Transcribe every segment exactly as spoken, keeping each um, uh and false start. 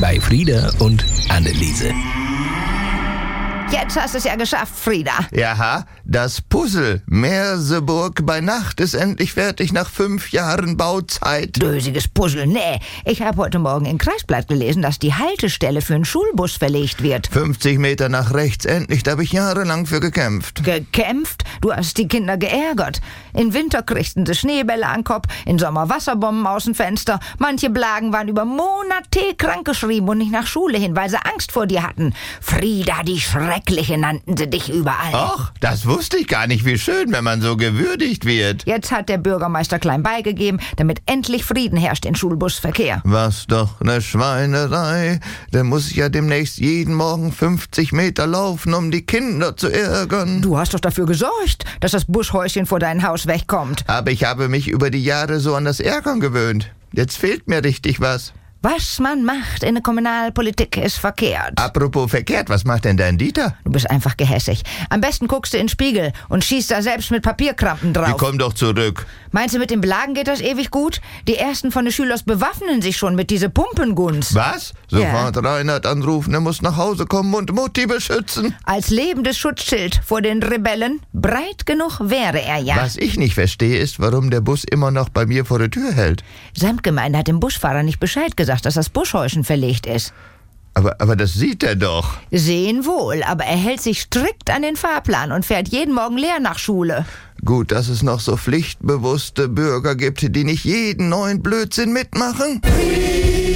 bei Frieda und Anneliese. Jetzt hast du es ja geschafft, Frieda. Jaha, das Puzzle Merseburg bei Nacht ist endlich fertig nach fünf Jahren Bauzeit. Dösiges Puzzle, nee. Ich habe heute Morgen im Kreisblatt gelesen, dass die Haltestelle für einen Schulbus verlegt wird. fünfzig Meter nach rechts, endlich, da habe ich jahrelang für gekämpft. Gekämpft? Du hast die Kinder geärgert. Im Winter kriegten sie Schneebälle an den Kopf, im Sommer Wasserbomben aus dem Fenster. Manche Blagen waren über Monate krankgeschrieben und nicht nach Schule hin, weil sie Angst vor dir hatten. Frieda, die Schreckliche nannten sie dich überall. Ach, das wusste ich gar nicht. Wie schön, wenn man so gewürdigt wird. Jetzt hat der Bürgermeister klein beigegeben, damit endlich Frieden herrscht in Schulbusverkehr. Was doch ne Schweinerei. Der muss ja demnächst jeden Morgen fünfzig Meter laufen, um die Kinder zu ärgern. Du hast doch dafür gesorgt, dass das Buschhäuschen vor deinem Haus wegkommt. Aber ich habe mich über die Jahre so an das Ärgern gewöhnt. Jetzt fehlt mir richtig was. Was man macht in der Kommunalpolitik ist verkehrt. Apropos verkehrt, was macht denn dein Dieter? Du bist einfach gehässig. Am besten guckst du in den Spiegel und schießt da selbst mit Papierkrampen drauf. Die komm doch zurück. Meinst du, mit den Belagen geht das ewig gut? Die ersten von den Schülers bewaffnen sich schon mit dieser Pumpengunst. Was? Sofort Ja. Reinhard anrufen, er muss nach Hause kommen und Mutti beschützen. Als lebendes Schutzschild vor den Rebellen. Breit genug wäre er ja. Was ich nicht verstehe, ist, warum der Bus immer noch bei mir vor der Tür hält. Samtgemeinde hat dem Busfahrer nicht Bescheid gesagt, dass das Buschhäuschen verlegt ist. Aber, aber das sieht er doch. Sehen wohl, aber er hält sich strikt an den Fahrplan und fährt jeden Morgen leer nach Schule. Gut, dass es noch so pflichtbewusste Bürger gibt, die nicht jeden neuen Blödsinn mitmachen.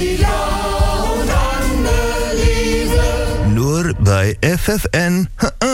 Nur bei F F N.